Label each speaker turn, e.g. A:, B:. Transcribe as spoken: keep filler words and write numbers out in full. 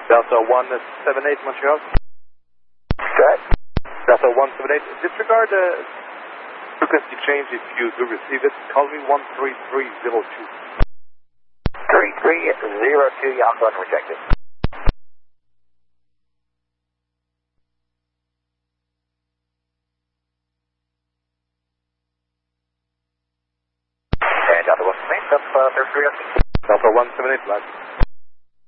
A: Delta one seven eight, Montreal.
B: Good.
A: Delta one seven eight, disregard the frequency change if you do receive it. Call me one three three zero two.
B: three three zero two, Yongle rejected. And Delta one seven eight, up uh, thirty-three.
A: Delta one seven eight, flag.